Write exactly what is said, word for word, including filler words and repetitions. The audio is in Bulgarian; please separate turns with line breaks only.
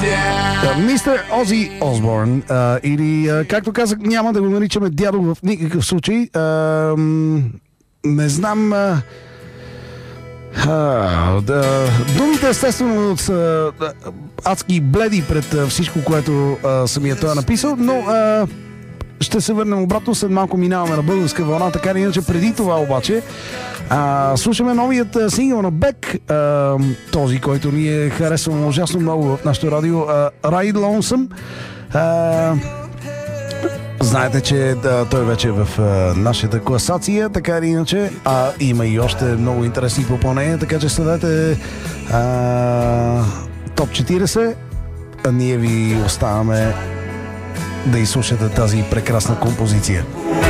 Мистер Ози Осборн, а, или, а, както казах, няма да го наричаме дядо в никакъв случай. А, не знам... А, а, да, думите естествено са адски бледи пред всичко, което а, самият той е написал, но а, ще се върнем обратно, след малко минаваме на българска вълна, така или иначе преди това обаче а, слушаме новият а, сингъл на Бек, а, този, който ни е харесвал ужасно много в нашото радио, а, Ride Lonesome. А, знаете, че да, той вече е в а, нашата класация, така или иначе, а има и още много интересни попълнения, така че следете а, топ четиридесет, а ние ви оставаме да изслушате тази прекрасна композиция.